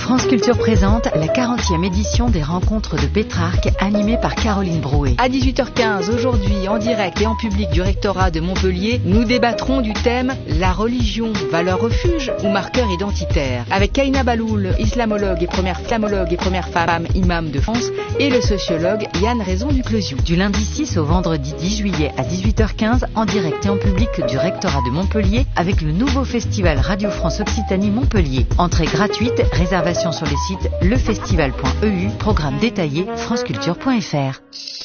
France Culture présente la 40e édition des Rencontres de Pétrarque, animée par Caroline Brouet. À 18h15, aujourd'hui, en direct et en public du rectorat de Montpellier, nous débattrons du thème « La religion, valeur refuge ou marqueur identitaire ?» avec Kaina Baloul, islamologue et première femme imam de France, et le sociologue Yann Raison du Closiou. Du lundi 6 au vendredi 10 juillet à 18h15, en direct et en public du rectorat de Montpellier, avec le nouveau festival Radio France Occitanie Montpellier. Entrée gratuite, réservation sur les sites lefestival.eu, programme détaillé franceculture.fr.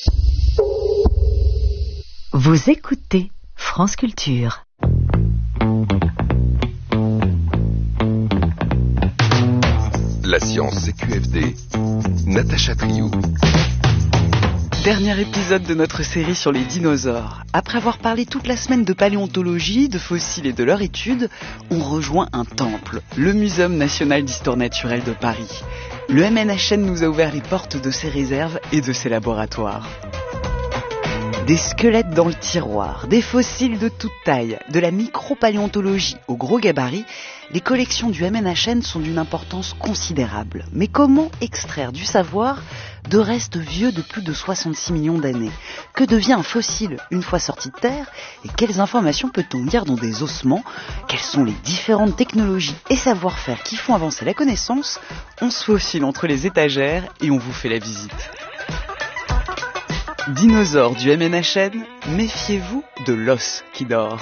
Vous écoutez France Culture. La science CQFD, Natacha Triou. Dernier épisode de notre série sur les dinosaures. Après avoir parlé toute la semaine de paléontologie, de fossiles et de leur étude, on rejoint un temple, le Muséum national d'histoire naturelle de Paris. Le MNHN nous a ouvert les portes de ses réserves et de ses laboratoires. Des squelettes dans le tiroir, des fossiles de toute taille, de la micropaléontologie au gros gabarit, les collections du MNHN sont d'une importance considérable. Mais comment extraire du savoir de restes vieux de plus de 66 millions d'années? Que devient un fossile une fois sorti de terre? Et quelles informations peut-on lire dans des ossements? Quelles sont les différentes technologies et savoir-faire qui font avancer la connaissance? On se faufile entre les étagères et on vous fait la visite. Dinosaures du MNHN, méfiez-vous de l'os qui dort.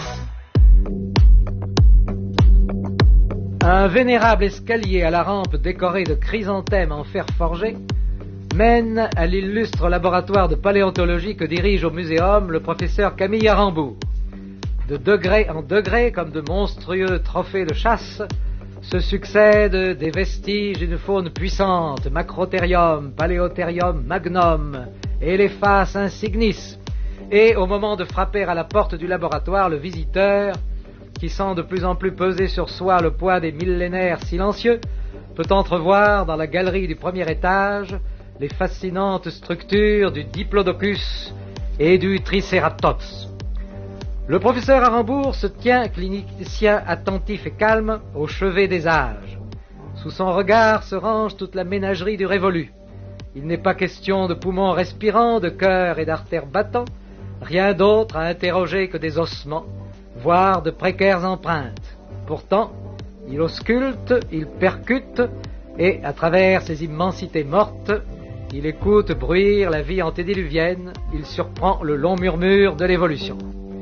Un vénérable escalier à la rampe décoré de chrysanthèmes en fer forgé mène à l'illustre laboratoire de paléontologie que dirige au muséum le professeur Camille Arambourg. De degré en degré, comme de monstrueux trophées de chasse, se succèdent des vestiges d'une faune puissante, Macrotherium, Paléotherium magnum, Elephas insignis. Et au moment de frapper à la porte du laboratoire, le visiteur, qui sent de plus en plus peser sur soi le poids des millénaires silencieux, peut entrevoir dans la galerie du premier étage les fascinantes structures du Diplodocus et du Triceratops. Le professeur Arambourg se tient, clinicien attentif et calme, au chevet des âges. Sous son regard se range toute la ménagerie du révolu. Il n'est pas question de poumons respirants, de cœur et d'artères battants, rien d'autre à interroger que des ossements, voire de précaires empreintes. Pourtant, il ausculte, il percute, et, à travers ces immensités mortes, il écoute bruire la vie antédiluvienne, il surprend le long murmure de l'évolution.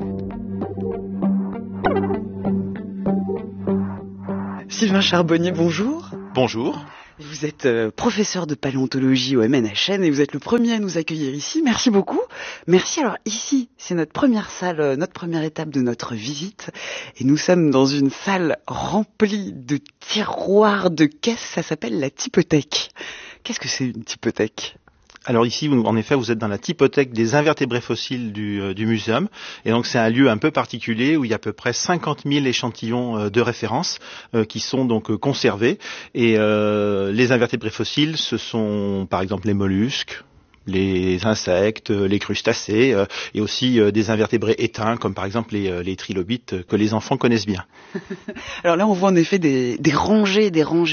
Sylvain Charbonnier, bonjour. Bonjour. Vous êtes professeur de paléontologie au MNHN et vous êtes le premier à nous accueillir ici. Merci beaucoup. Merci. Alors ici, c'est notre première salle, notre première étape de notre visite. Et nous sommes dans une salle remplie de tiroirs, de caisses. Ça s'appelle la typothèque. Qu'est-ce que c'est une typothèque ? Alors ici, en effet, vous êtes dans la typothèque des invertébrés fossiles du muséum. Et donc, c'est un lieu un peu particulier où il y a à peu près 50 000 échantillons de référence qui sont donc conservés. Et les invertébrés fossiles, ce sont par exemple les mollusques, les insectes, les crustacés et aussi des invertébrés éteints comme par exemple les trilobites que les enfants connaissent bien. Alors là on voit en effet des rangées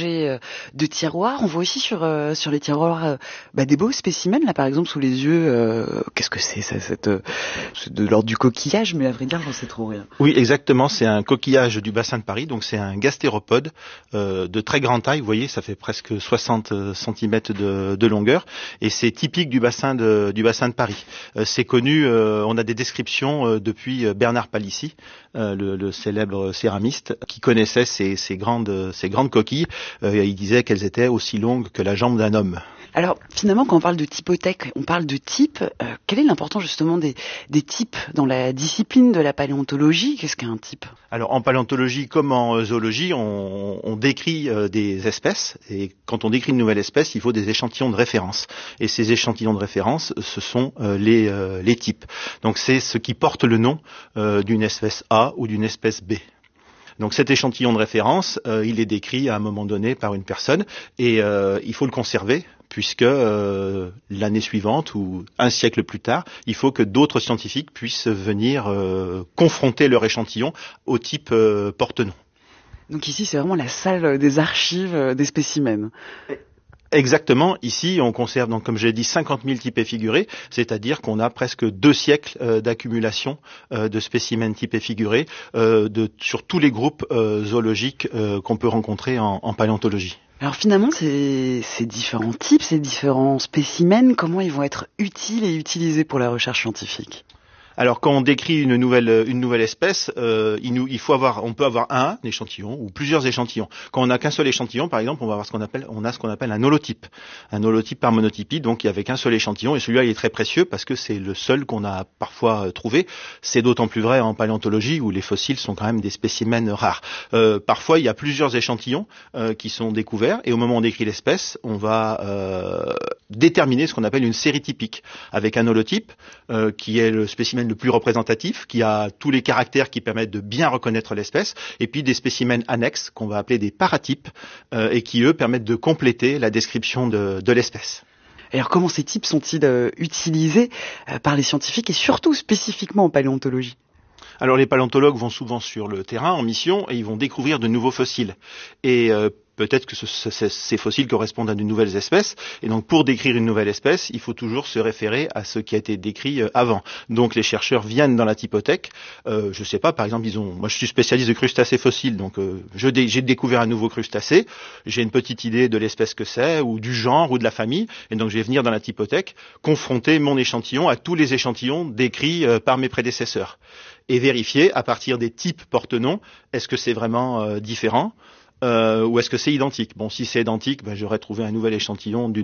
de tiroirs. On voit aussi sur les tiroirs des beaux spécimens là par exemple sous les yeux. Qu'est-ce que c'est ça, c'est de l'ordre du coquillage, mais à vrai dire j'en sais trop rien. Oui exactement, c'est un coquillage du bassin de Paris, donc c'est un gastéropode de très grande taille. Vous voyez, ça fait presque 60 cm de longueur et c'est typique du bassin de Paris. C'est connu, on a des descriptions depuis Bernard Palissy, le célèbre céramiste, qui connaissait ces grandes coquilles. Il disait qu'elles étaient aussi longues que la jambe d'un homme. Alors finalement, quand on parle de typothèque, on parle de types. Quelle est l'importance justement des types dans la discipline de la paléontologie? Qu'est-ce qu'un type? Alors en paléontologie comme en zoologie, on décrit des espèces, et quand on décrit une nouvelle espèce, il faut des échantillons de référence. Et ces échantillons de référence, ce sont les types. Donc c'est ce qui porte le nom d'une espèce A ou d'une espèce B. Donc cet échantillon de référence, il est décrit à un moment donné par une personne et il faut le conserver puisque l'année suivante ou un siècle plus tard, il faut que d'autres scientifiques puissent venir confronter leur échantillon au type porte-nom. Donc ici, c'est vraiment la salle des archives des spécimens. Exactement. Ici, on conserve, donc, comme je l'ai dit, 50 000 types et figurés, c'est-à-dire qu'on a presque 2 siècles d'accumulation de spécimens types et figurés sur tous les groupes zoologiques qu'on peut rencontrer en paléontologie. Alors finalement, ces différents types, ces différents spécimens, comment ils vont être utiles et utilisés pour la recherche scientifique ? Alors quand on décrit une nouvelle espèce, on peut avoir un échantillon ou plusieurs échantillons. Quand on n'a qu'un seul échantillon, par exemple, on a ce qu'on appelle un holotype. Un holotype par monotypie, donc avec un seul échantillon, et celui-là il est très précieux parce que c'est le seul qu'on a parfois trouvé. C'est d'autant plus vrai en paléontologie où les fossiles sont quand même des spécimens rares. Parfois il y a plusieurs échantillons qui sont découverts, et au moment où on décrit l'espèce, on va déterminer ce qu'on appelle une série typique avec un holotype qui est le spécimen le plus représentatif, qui a tous les caractères qui permettent de bien reconnaître l'espèce, et puis des spécimens annexes qu'on va appeler des paratypes et qui eux permettent de compléter la description de l'espèce. Alors comment ces types sont-ils utilisés par les scientifiques et surtout spécifiquement en paléontologie ? Alors les paléontologues vont souvent sur le terrain en mission et ils vont découvrir de nouveaux fossiles. Et peut-être que ces fossiles correspondent à de nouvelles espèces. Et donc pour décrire une nouvelle espèce, il faut toujours se référer à ce qui a été décrit avant. Donc les chercheurs viennent dans la typothèque. Je sais pas, par exemple, moi je suis spécialiste de crustacés fossiles, donc j'ai découvert un nouveau crustacé. J'ai une petite idée de l'espèce que c'est, ou du genre, ou de la famille. Et donc je vais venir dans la typothèque, confronter mon échantillon à tous les échantillons décrits par mes prédécesseurs. Et vérifier à partir des types porte-noms, est-ce que c'est vraiment différent ou est-ce que c'est identique ? Bon, si c'est identique, j'aurais trouvé un nouvel échantillon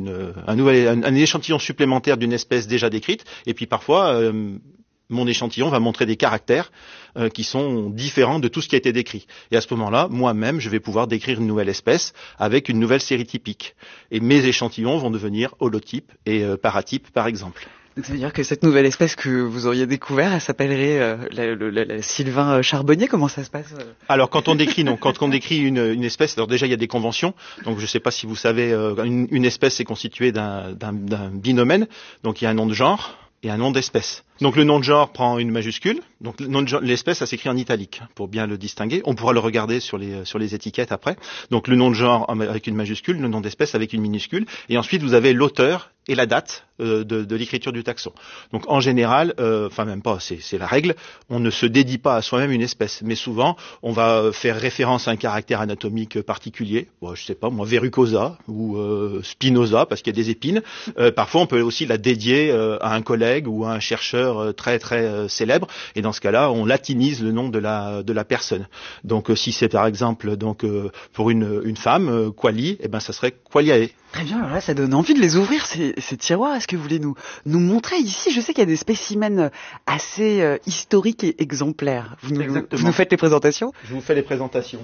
un échantillon supplémentaire d'une espèce déjà décrite. Et puis parfois, mon échantillon va montrer des caractères qui sont différents de tout ce qui a été décrit. Et à ce moment-là, moi-même, je vais pouvoir décrire une nouvelle espèce avec une nouvelle série typique. Et mes échantillons vont devenir holotypes et paratypes, par exemple. Donc ça veut dire que cette nouvelle espèce que vous auriez découverte, elle s'apellerait la Sylvain charbonnier. Comment ça se passe ? Alors quand on décrit une espèce, alors déjà il y a des conventions. Donc je ne sais pas si vous savez, une espèce est constituée d'un binomène. Donc il y a un nom de genre et un nom d'espèce. Donc le nom de genre prend une majuscule. Donc le nom de genre, l'espèce, ça s'écrit en italique pour bien le distinguer. On pourra le regarder sur les étiquettes après. Donc le nom de genre avec une majuscule, le nom d'espèce avec une minuscule. Et ensuite vous avez l'auteur et la date de l'écriture du taxon. Donc en général, même pas, c'est la règle, on ne se dédie pas à soi-même une espèce, mais souvent on va faire référence à un caractère anatomique particulier. Bon, je sais pas, moi, Verrucosa ou Spinosa, parce qu'il y a des épines. Parfois on peut aussi la dédier à un collègue ou à un chercheur très très célèbre, et dans ce cas-là, on latinise le nom de la personne. Donc si c'est par exemple pour une femme, Quali, ça serait Qualiae. Très bien, alors là ça donne envie de les ouvrir ces tiroirs. Est-ce que vous voulez nous montrer ici ? Je sais qu'il y a des spécimens assez historiques et exemplaires. Vous nous faites les présentations ? Je vous fais les présentations.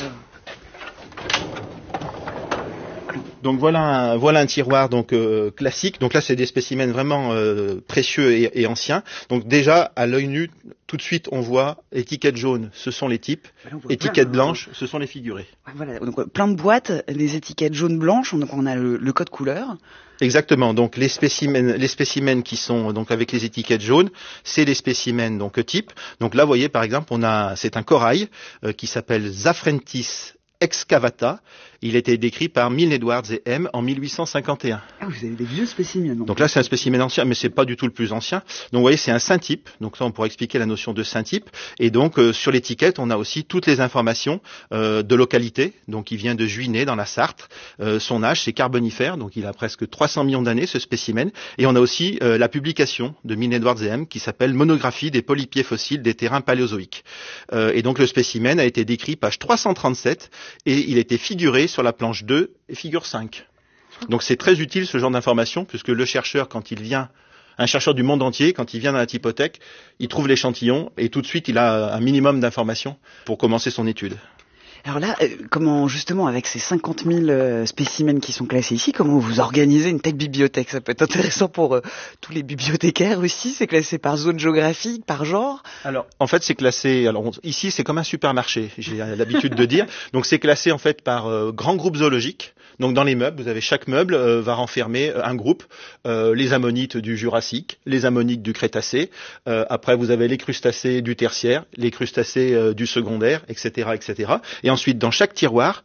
Donc voilà un tiroir classique. Donc là c'est des spécimens vraiment précieux et anciens. Donc déjà à l'œil nu, tout de suite on voit étiquette jaune, ce sont les types, étiquette blanche, ce sont les figurés. Voilà, donc plein de boîtes, les étiquettes jaune blanche, donc on a le code couleur. Exactement. Donc les spécimens qui sont donc avec les étiquettes jaunes, c'est les spécimens donc types. Donc là vous voyez par exemple c'est un corail qui s'appelle Zaphrentis excavata. Il a été décrit par Milne Edwards et M en 1851. Ah, vous avez des vieux spécimens. Donc là, c'est un spécimen ancien, mais c'est pas du tout le plus ancien. Donc vous voyez, c'est un syntype. Donc ça, on pourrait expliquer la notion de syntype. Et donc sur l'étiquette, on a aussi toutes les informations de localité. Donc il vient de Juiné dans la Sarthe. Son âge, c'est carbonifère. Donc il a presque 300 millions d'années, ce spécimen. Et on a aussi la publication de Milne Edwards et M qui s'appelle Monographie des polypiers fossiles des terrains paléozoïques. Et donc le spécimen a été décrit page 337 et il a été figuré sur la planche 2 et figure 5. Donc c'est très utile ce genre d'information puisque le chercheur, un chercheur du monde entier, quand il vient dans la typothèque, il trouve l'échantillon et tout de suite il a un minimum d'informations pour commencer son étude. Alors là, comment justement avec ces 50 000 spécimens qui sont classés ici, comment vous organisez une telle bibliothèque ? Ça peut être intéressant pour tous les bibliothécaires aussi. C'est classé par zone géographique, par genre ? Alors en fait c'est classé. Alors ici c'est comme un supermarché, j'ai l'habitude de dire. Donc c'est classé en fait par grands groupes zoologiques. Donc dans les meubles, vous avez chaque meuble va renfermer un groupe, les ammonites du Jurassique, les ammonites du Crétacé. Après, vous avez les crustacés du Tertiaire, les crustacés du Secondaire, etc., etc. Et ensuite, dans chaque tiroir,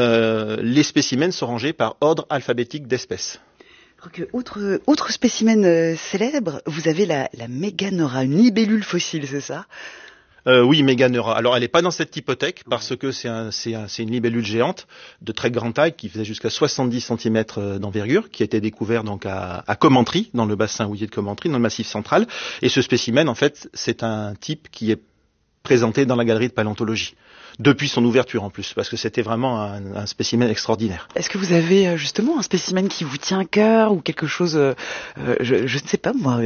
les spécimens sont rangés par ordre alphabétique d'espèces. Autre spécimen célèbre, vous avez la Meganera, une libellule fossile, c'est ça ? Oui, Meganera. Alors, elle n'est pas dans cette typothèque parce que c'est une libellule géante de très grande taille qui faisait jusqu'à 70 cm d'envergure, qui a été découvert donc à Commentry, dans le bassin houiller de Commentry, dans le Massif central. Et ce spécimen, en fait, c'est un type qui est présenté dans la galerie de paléontologie. Depuis son ouverture en plus, parce que c'était vraiment un spécimen extraordinaire. Est-ce que vous avez justement un spécimen qui vous tient à cœur ou quelque chose, je ne sais pas moi,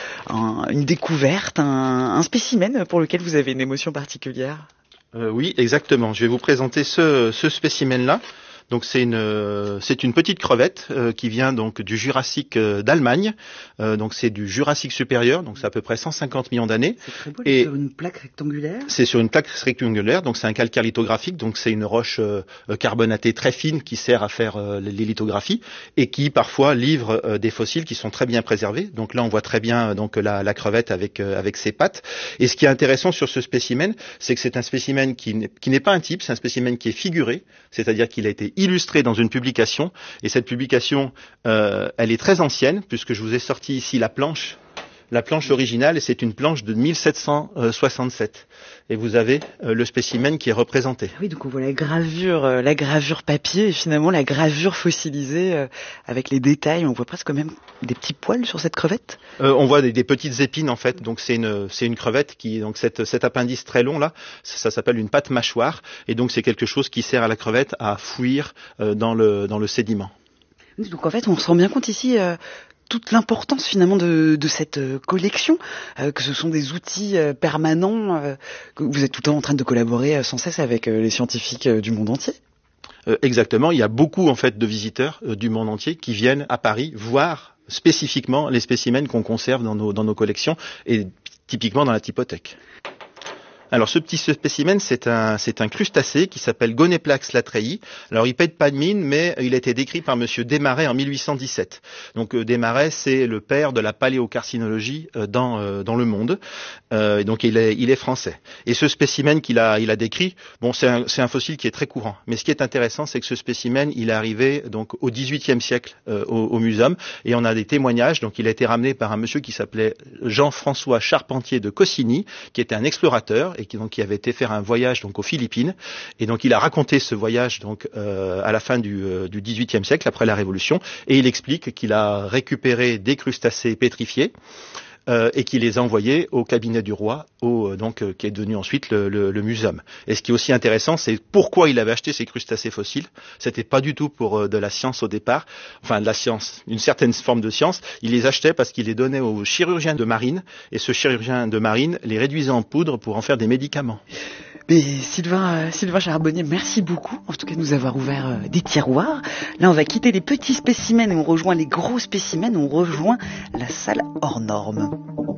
une découverte, un spécimen pour lequel vous avez une émotion particulière ? Oui, exactement. Je vais vous présenter ce spécimen-là. Donc c'est une petite crevette qui vient donc du Jurassique d'Allemagne. Donc c'est du Jurassique supérieur, donc c'est à peu près 150 millions d'années. C'est très beau, et sur une plaque rectangulaire. C'est sur une plaque rectangulaire, donc c'est un calcaire lithographique, donc c'est une roche carbonatée très fine qui sert à faire les lithographies et qui parfois livre des fossiles qui sont très bien préservés. Donc là on voit très bien donc la crevette avec ses pattes. Et ce qui est intéressant sur ce spécimen, c'est que c'est un spécimen qui n'est pas un type, c'est un spécimen qui est figuré, c'est-à-dire qu'il a été illustré dans une publication, et cette publication, elle est très ancienne, puisque je vous ai sorti ici la planche originale, et c'est une planche de 1767. Et vous avez le spécimen qui est représenté. Oui, donc on voit la gravure papier, et finalement la gravure fossilisée, avec les détails, on voit presque quand même des petits poils sur cette crevette. On voit des petites épines en fait, donc c'est une crevette qui, donc cet appendice très long là, ça s'appelle une patte mâchoire, et donc c'est quelque chose qui sert à la crevette à fouir dans le sédiment. Donc en fait, on se rend bien compte ici toute l'importance finalement de cette collection, que ce sont des outils permanents, que vous êtes tout le temps en train de collaborer sans cesse avec les scientifiques du monde entier. Exactement, il y a beaucoup en fait de visiteurs du monde entier qui viennent à Paris voir spécifiquement les spécimens qu'on conserve dans nos collections et typiquement dans la typothèque. Alors ce petit spécimen, c'est un crustacé qui s'appelle Goneplax latreyi. Alors il paye pas de mine, mais il a été décrit par monsieur Desmarais en 1817. Donc Desmarais, c'est le père de la paléocarcinologie dans le monde. Donc il est français. Et ce spécimen qu'il a décrit, bon c'est un fossile qui est très courant. Mais ce qui est intéressant, c'est que ce spécimen, il est arrivé donc au XVIIIe siècle au muséum, et on a des témoignages. Donc il a été ramené par un monsieur qui s'appelait Jean-François Charpentier de Cossini, qui était un explorateur et qui avait été faire un voyage donc aux Philippines, et donc il a raconté ce voyage donc à la fin du XVIIIe siècle après la Révolution, et il explique qu'il a récupéré des crustacés pétrifiés et qu'il les a envoyés au cabinet du roi, qui est devenu ensuite le muséum. Et ce qui est aussi intéressant, c'est pourquoi il avait acheté ces crustacés fossiles. C'était pas du tout pour de la science au départ, enfin de la science, une certaine forme de science. Il les achetait parce qu'il les donnait au chirurgien de marine, et ce chirurgien de marine les réduisait en poudre pour en faire des médicaments. Mais Sylvain Charbonnier, merci beaucoup en tout cas de nous avoir ouvert des tiroirs. Là on va quitter les petits spécimens et on rejoint les gros spécimens, on rejoint la salle hors norme.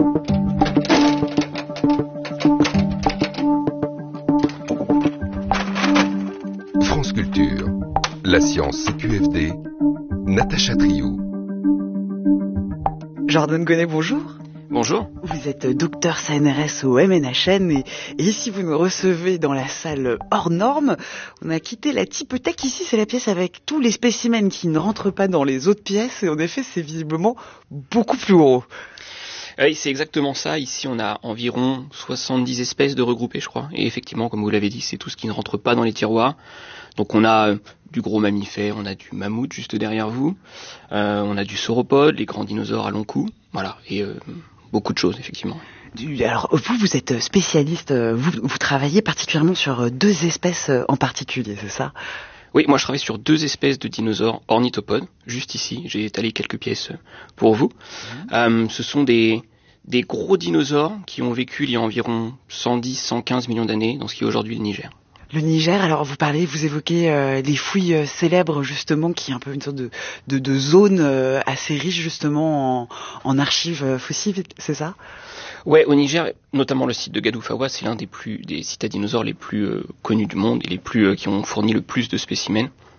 France Culture, la science CQFD, Natacha Triou. Jordan Gonnet, bonjour. Bonjour. Vous êtes docteur CNRS au MNHN et ici vous nous recevez dans la salle hors norme. On a quitté la typothèque. Ici c'est la pièce avec tous les spécimens qui ne rentrent pas dans les autres pièces et en effet c'est visiblement beaucoup plus gros. Oui, c'est exactement ça. Ici on a environ 70 espèces de regroupées je crois. Et effectivement comme vous l'avez dit c'est tout ce qui ne rentre pas dans les tiroirs. Donc on a du gros mammifère, on a du mammouth juste derrière vous, on a du sauropode, les grands dinosaures à long cou, voilà, et beaucoup de choses, effectivement. Alors, vous êtes spécialiste, vous travaillez particulièrement sur deux espèces en particulier, c'est ça ? Oui, moi je travaille sur deux espèces de dinosaures ornithopodes, juste ici, j'ai étalé quelques pièces pour vous. Ce sont des gros dinosaures qui ont vécu il y a environ 110-115 millions d'années dans ce qui est aujourd'hui le Niger. Le Niger, alors vous évoquez les fouilles célèbres justement, qui est un peu une sorte de zone assez riche justement en archives fossiles, c'est ça ? Ouais, au Niger, notamment le site de Gadoufawa, c'est l'un des sites à dinosaures les plus connus du monde et les plus qui ont fourni le plus de spécimens.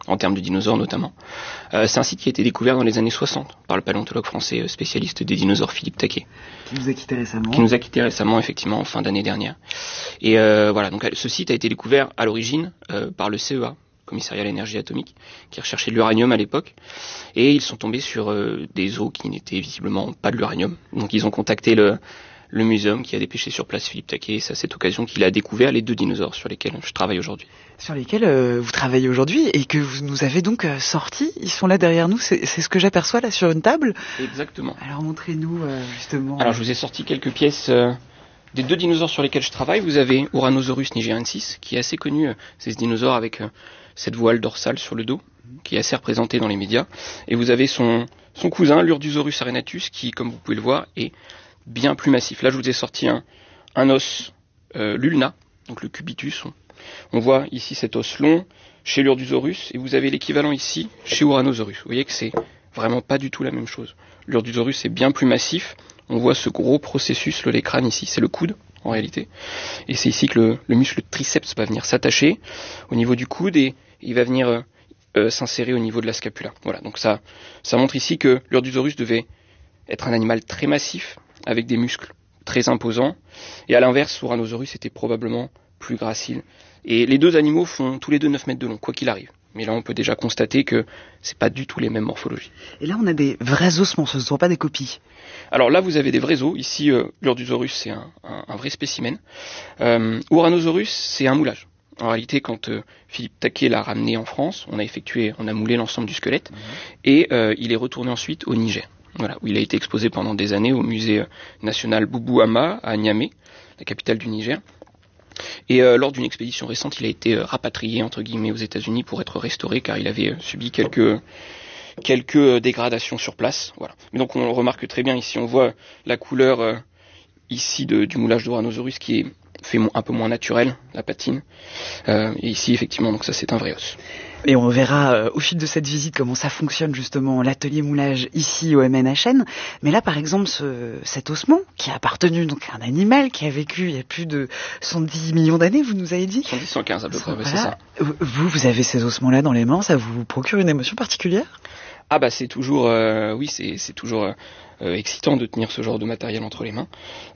en termes de dinosaures notamment. C'est un site qui a été découvert dans les années 60 par le paléontologue français spécialiste des dinosaures Philippe Taquet. Qui nous a quittés récemment. Qui nous a quittés récemment, effectivement, en fin d'année dernière. Et voilà, donc ce site a été découvert à l'origine par le CEA, Commissariat à l'énergie atomique, qui recherchait de l'uranium à l'époque. Et ils sont tombés sur des os qui n'étaient visiblement pas de l'uranium. Donc ils ont contacté le muséum qui a dépêché sur place Philippe Taquet, et c'est à cette occasion qu'il a découvert les 2 dinosaures sur lesquels je travaille aujourd'hui. Sur lesquels vous travaillez aujourd'hui et que vous nous avez donc sortis, ils sont là derrière nous, c'est ce que j'aperçois là sur une table. Exactement. Alors montrez-nous justement. Alors je vous ai sorti quelques pièces des 2 dinosaures sur lesquels je travaille. Vous avez Uranosaurus nigeriensis, qui est assez connu, c'est ce dinosaure avec cette voile dorsale sur le dos, qui est assez représenté dans les médias. Et vous avez son cousin, l'Urdusaurus arenatus, qui, comme vous pouvez le voir, est bien plus massif. Là, je vous ai sorti un os l'ulna, donc le cubitus. On voit ici cet os long chez l'Urdusaurus, et vous avez l'équivalent ici chez Uranosaurus. Vous voyez que c'est vraiment pas du tout la même chose. L'Urdusaurus est bien plus massif. On voit ce gros processus, le crâne ici, c'est le coude en réalité. Et c'est ici que le muscle triceps va venir s'attacher au niveau du coude et il va venir s'insérer au niveau de la scapula. Voilà, donc ça montre ici que l'Urdusaurus devait être un animal très massif, avec des muscles très imposants, et à l'inverse, Uranosaurus était probablement plus gracile. Et les 2 animaux font tous les 2 9 mètres de long, quoi qu'il arrive. Mais là, on peut déjà constater que c'est pas du tout les mêmes morphologies. Et là, on a des vrais ossements, ce ne sont pas des copies. Alors là, vous avez des vrais os. Ici, l'Urdusaurus, c'est un vrai spécimen. Uranosaurus, c'est un moulage. En réalité, quand Philippe Taquet l'a ramené en France, on a moulé l'ensemble du squelette, et il est retourné ensuite au Niger. Voilà, où il a été exposé pendant des années au musée national Boubou Hama à Niamey, la capitale du Niger. Et lors d'une expédition récente, il a été rapatrié entre guillemets aux États-Unis pour être restauré, car il avait subi quelques dégradations sur place. Voilà. Mais donc on remarque très bien ici, on voit la couleur ici du moulage d'Uranosaurus qui est fait un peu moins naturel, la patine. Et ici effectivement, donc ça c'est un vrai os. Et on verra au fil de cette visite comment ça fonctionne justement l'atelier moulage ici au MNHN. Mais là par exemple cet ossement qui a appartenu donc à un animal qui a vécu il y a plus de 110 millions d'années, vous nous avez dit 110, 115 à peu près, voilà. C'est ça. Vous avez ces ossements là dans les mains, ça vous procure une émotion particulière? Ah bah c'est toujours c'est toujours excitant de tenir ce genre de matériel entre les mains.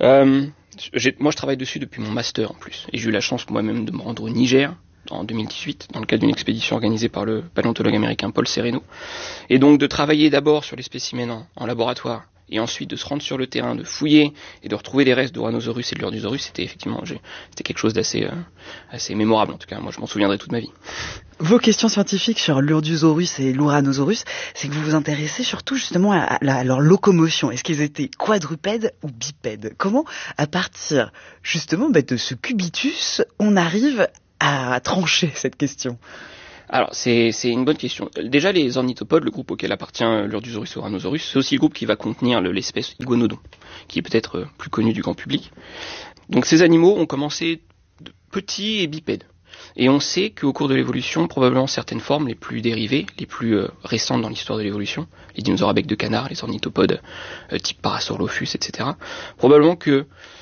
Moi je travaille dessus depuis mon master en plus, et j'ai eu la chance moi-même de me rendre au Niger en 2018, dans le cadre d'une expédition organisée par le paléontologue américain Paul Sereno. Et donc de travailler d'abord sur les spécimens en laboratoire, et ensuite de se rendre sur le terrain, de fouiller et de retrouver des restes d'Uranosaurus et de l'Urdusaurus, c'était quelque chose d'assez assez mémorable en tout cas. Moi je m'en souviendrai toute ma vie. Vos questions scientifiques sur l'Urdusaurus et l'Uranosaurus, c'est que vous vous intéressez surtout justement à leur locomotion. Est-ce qu'ils étaient quadrupèdes ou bipèdes? Comment, à partir justement de ce cubitus, on arrive à trancher cette question? Alors, c'est une bonne question. Déjà, les ornithopodes, le groupe auquel appartient l'Urdusaurus et Uranosaurus, c'est aussi le groupe qui va contenir l'espèce Iguanodon, qui est peut-être plus connu du grand public. Donc, ces animaux ont commencé petits et bipèdes. Et on sait qu'au cours de l'évolution, probablement certaines formes les plus dérivées, les plus récentes dans l'histoire de l'évolution, les dinosaures à bec de canard, les ornithopodes type Parasaurolophus, etc., probablement que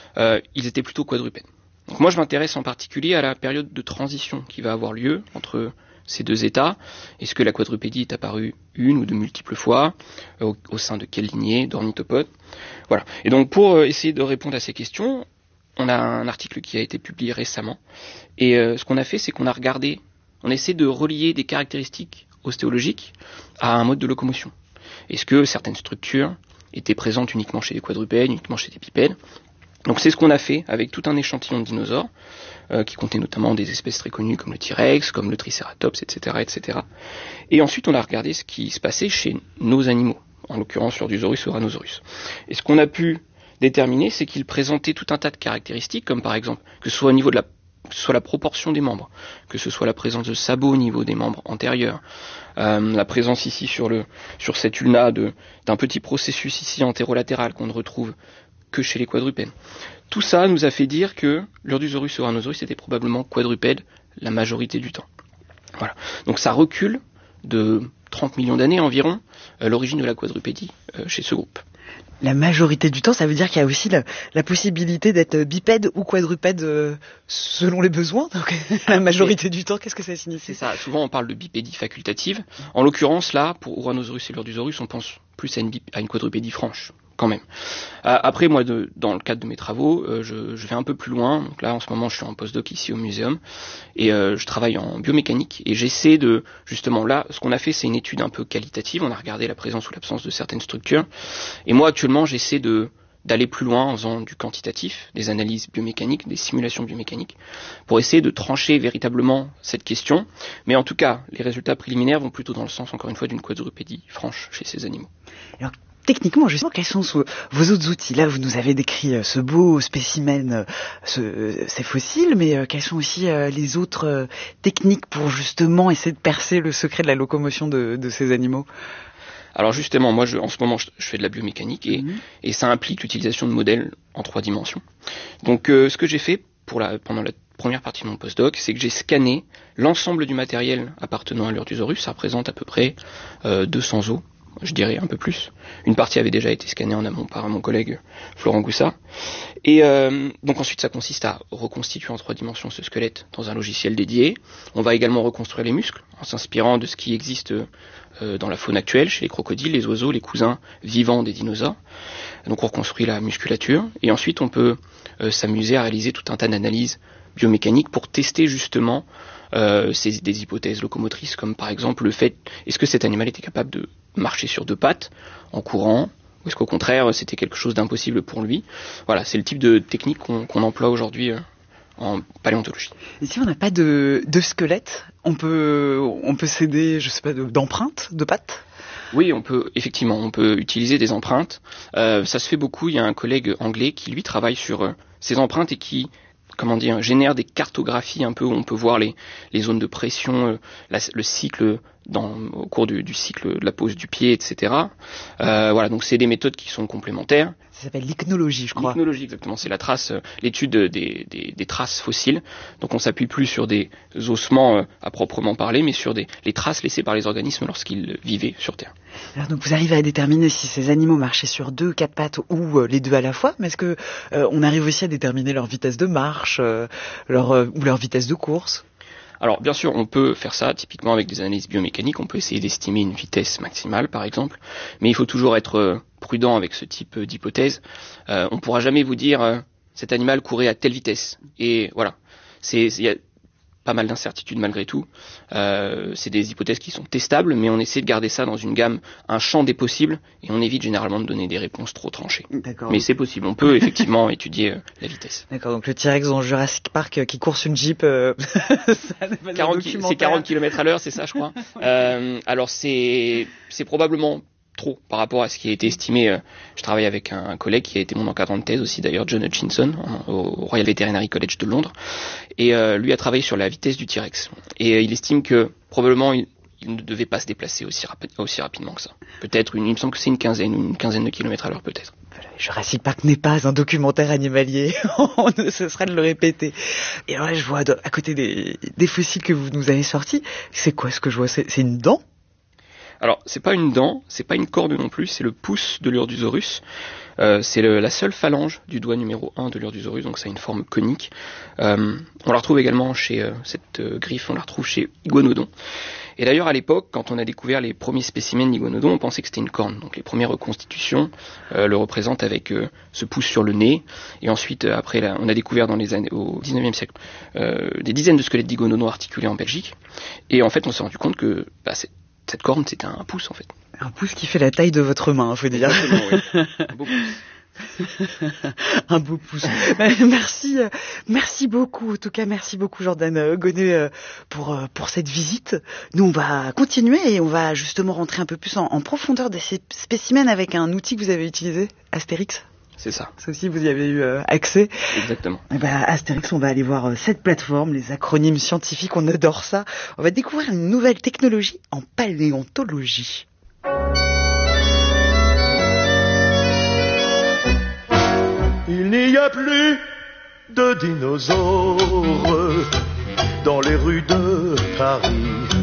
ils étaient plutôt quadrupèdes. Donc moi je m'intéresse en particulier à la période de transition qui va avoir lieu entre ces 2 états. Est-ce que la quadrupédie est apparue une ou de multiples fois, au sein de quelle lignée d'ornithopodes? Voilà. Et donc pour essayer de répondre à ces questions, on a un article qui a été publié récemment, et ce qu'on a fait, c'est qu'on a essaie de relier des caractéristiques ostéologiques à un mode de locomotion. Est-ce que certaines structures étaient présentes uniquement chez les quadrupèdes, uniquement chez les bipèdes? Donc c'est ce qu'on a fait avec tout un échantillon de dinosaures, qui contenait notamment des espèces très connues comme le T-Rex, comme le Triceratops, etc., etc. Et ensuite on a regardé ce qui se passait chez nos animaux, en l'occurrence l'Urdusaurus et Uranosaurus. Et ce qu'on a pu déterminer, c'est qu'ils présentaient tout un tas de caractéristiques, comme par exemple que ce soit au niveau de la proportion des membres, que ce soit la présence de sabots au niveau des membres antérieurs, la présence ici sur cette ulna d'un petit processus ici antérolatéral qu'on ne retrouve que chez les quadrupèdes. Tout ça nous a fait dire que l'Urdusaurus et Uranosaurus étaient probablement quadrupèdes la majorité du temps. Voilà. Donc ça recule de 30 millions d'années environ l'origine de la quadrupédie chez ce groupe. La majorité du temps, ça veut dire qu'il y a aussi la possibilité d'être bipède ou quadrupède selon les besoins. Donc, la majorité du temps, qu'est-ce que ça signifie ? C'est ça. Souvent, on parle de bipédie facultative. En l'occurrence, là, pour Ouranosaurus et Lurdusaurus, on pense plus à une quadrupédie franche, quand même. Après, moi, dans le cadre de mes travaux, je vais un peu plus loin. Donc là, en ce moment, je suis en postdoc ici au muséum et je travaille en biomécanique et j'essaie de, justement, là, ce qu'on a fait, c'est une étude un peu qualitative. On a regardé la présence ou l'absence de certaines structures. Et moi, actuellement, j'essaie d'aller plus loin en faisant du quantitatif, des analyses biomécaniques, des simulations biomécaniques, pour essayer de trancher véritablement cette question. Mais en tout cas, les résultats préliminaires vont plutôt dans le sens, encore une fois, d'une quadrupédie franche chez ces animaux. Alors, techniquement, justement, quels sont vos autres outils ? Là, vous nous avez décrit ce beau spécimen, ces fossiles, mais quelles sont aussi les autres techniques pour justement essayer de percer le secret de la locomotion de ces animaux ? Alors justement, moi, en ce moment, je fais de la biomécanique et ça implique l'utilisation de modèles en 3 dimensions. Donc, ce que j'ai fait pendant la première partie de mon postdoc, c'est que j'ai scanné l'ensemble du matériel appartenant à l'Urdusaurus. Ça représente à peu près 200 os, je dirais un peu plus. Une partie avait déjà été scannée en amont par mon collègue Florent Goussat. Et donc ensuite, ça consiste à reconstituer en 3 dimensions ce squelette dans un logiciel dédié. On va également reconstruire les muscles en s'inspirant de ce qui existe dans la faune actuelle, chez les crocodiles, les oiseaux, les cousins vivants des dinosaures. Donc on reconstruit la musculature et ensuite on peut s'amuser à réaliser tout un tas d'analyses biomécaniques pour tester justement des hypothèses locomotrices, comme par exemple le fait, est-ce que cet animal était capable de marcher sur 2 pattes en courant, ou est-ce qu'au contraire c'était quelque chose d'impossible pour lui. Voilà, c'est le type de technique qu'on emploie aujourd'hui en paléontologie. Et si on n'a pas de squelette, on peut s'aider, je sais pas, d'empreintes de pattes ? Oui, on peut utiliser des empreintes. Ça se fait beaucoup. Il y a un collègue anglais qui lui travaille sur ces empreintes et qui génère des cartographies un peu où on peut voir les zones de pression, le cycle au cours du cycle de la pose du pied, etc. Voilà, donc c'est des méthodes qui sont complémentaires. Ça s'appelle l'ichnologie, je crois. L'ichnologie, exactement. C'est l'étude des traces fossiles. Donc on s'appuie plus sur des ossements à proprement parler, mais sur les traces laissées par les organismes lorsqu'ils vivaient sur Terre. Alors donc vous arrivez à déterminer si ces animaux marchaient sur 2, 4 pattes ou les 2 à la fois, mais est-ce que on arrive aussi à déterminer leur vitesse de marche, ou leur vitesse de course ? Alors bien sûr, on peut faire ça typiquement avec des analyses biomécaniques, on peut essayer d'estimer une vitesse maximale par exemple, mais il faut toujours être prudent avec ce type d'hypothèse. On ne pourra jamais vous dire cet animal courait à telle vitesse. Et voilà, il y a pas mal d'incertitudes malgré tout. C'est des hypothèses qui sont testables, mais on essaie de garder ça dans une gamme, un champ des possibles, et on évite généralement de donner des réponses trop tranchées. D'accord. Mais c'est possible, on peut effectivement étudier la vitesse. D'accord, donc le T-Rex dans Jurassic Park qui court sur une Jeep, ça n'est pas 40 km à l'heure, c'est ça je crois. Alors c'est probablement trop par rapport à ce qui a été estimé. Je travaille avec un collègue qui a été mon encadrant de thèse aussi d'ailleurs, John Hutchinson, au Royal Veterinary College de Londres, et lui a travaillé sur la vitesse du T-Rex. Et il estime que probablement il ne devait pas se déplacer aussi rapidement que ça. Peut-être, il me semble que c'est une quinzaine de kilomètres à l'heure peut-être. Jurassic Park n'est pas un documentaire animalier, ce serait de le répéter. Et alors là, je vois à côté des fossiles que vous nous avez sortis, c'est quoi ce que je vois ? C'est une dent ? Alors, c'est pas une dent, c'est pas une corde non plus, c'est le pouce de l'Urdusaurus. C'est la seule phalange du doigt numéro 1 de l'Urdusaurus, donc ça a une forme conique. On la retrouve également chez cette griffe, on la retrouve chez Iguanodon. Et d'ailleurs, à l'époque, quand on a découvert les premiers spécimens d'Iguanodon, on pensait que c'était une corne. Donc les premières reconstitutions le représentent avec ce pouce sur le nez. Et ensuite, après, on a découvert au 19e siècle des dizaines de squelettes d'Iguanodon articulés en Belgique. Et en fait, on s'est rendu compte que cette corne, c'était un pouce, en fait. Un pouce qui fait la taille de votre main, faut dire. Exactement, oui. Un beau pouce. Un beau pouce. Merci beaucoup. En tout cas, merci beaucoup, Jordan Gonnet, pour cette visite. Nous, on va continuer et on va justement rentrer un peu plus en profondeur de ces spécimens avec un outil que vous avez utilisé, Astérix. C'est ça. Ça aussi, vous y avez eu accès. Exactement. Et Astérix, on va aller voir cette plateforme, les acronymes scientifiques, on adore ça. On va découvrir une nouvelle technologie en paléontologie. Il n'y a plus de dinosaures dans les rues de Paris.